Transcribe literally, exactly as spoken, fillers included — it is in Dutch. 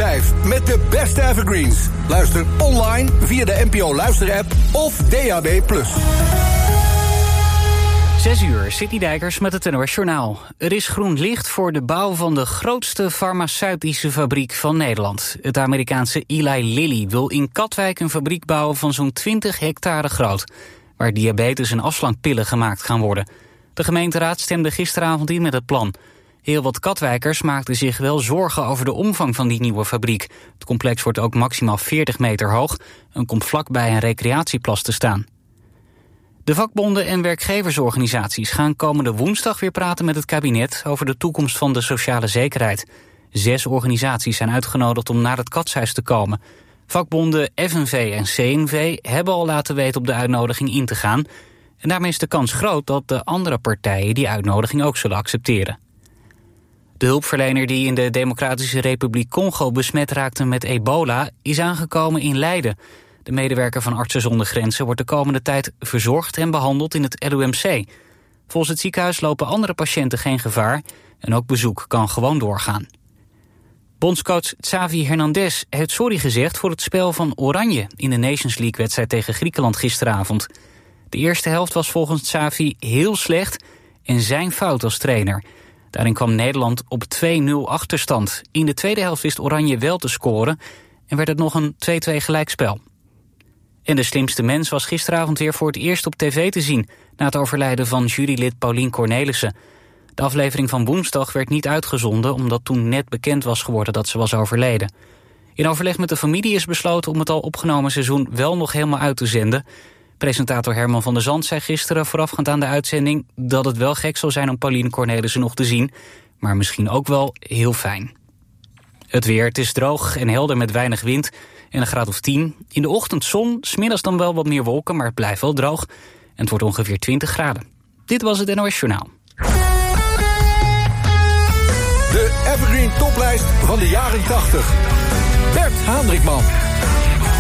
vijf met de beste evergreens. Luister online via de N P O Luisterapp of D A B plus. Zes uur, Sidney Dijkers met het N O S Journaal. Er is groen licht voor de bouw van de grootste farmaceutische fabriek van Nederland. Het Amerikaanse Eli Lilly wil in Katwijk een fabriek bouwen van zo'n twintig hectare groot, waar diabetes- en afslankpillen gemaakt gaan worden. De gemeenteraad stemde gisteravond in met het plan. Heel wat Katwijkers maakten zich wel zorgen over de omvang van die nieuwe fabriek. Het complex wordt ook maximaal veertig meter hoog en komt vlakbij een recreatieplas te staan. De vakbonden en werkgeversorganisaties gaan komende woensdag weer praten met het kabinet over de toekomst van de sociale zekerheid. Zes organisaties zijn uitgenodigd om naar het Katshuis te komen. Vakbonden F N V en C N V hebben al laten weten op de uitnodiging in te gaan. En daarmee is de kans groot dat de andere partijen die uitnodiging ook zullen accepteren. De hulpverlener die in de Democratische Republiek Congo besmet raakte met ebola is aangekomen in Leiden. De medewerker van Artsen zonder Grenzen wordt de komende tijd verzorgd en behandeld in het L U M C. Volgens het ziekenhuis lopen andere patiënten geen gevaar en ook bezoek kan gewoon doorgaan. Bondscoach Xavi Hernandez heeft sorry gezegd voor het spel van Oranje in de Nations League-wedstrijd tegen Griekenland gisteravond. De eerste helft was volgens Xavi heel slecht en zijn fout als trainer. Daarin kwam Nederland op twee nul achterstand. In de tweede helft wist Oranje wel te scoren en werd het nog een twee twee gelijkspel. En de slimste mens was gisteravond weer voor het eerst op tv te zien na het overlijden van jurylid Paulien Cornelissen. De aflevering van woensdag werd niet uitgezonden omdat toen net bekend was geworden dat ze was overleden. In overleg met de familie is besloten om het al opgenomen seizoen wel nog helemaal uit te zenden. Presentator Herman van der Zand zei gisteren voorafgaand aan de uitzending dat het wel gek zal zijn om Paulien Cornelissen nog te zien, maar misschien ook wel heel fijn. Het weer, het is droog en helder met weinig wind en een graad of tien. In de ochtend zon, 's middags dan wel wat meer wolken, maar het blijft wel droog. En het wordt ongeveer twintig graden. Dit was het N O S Journaal. De Evergreen Toplijst van de jaren tachtig. Bert Haandrikman.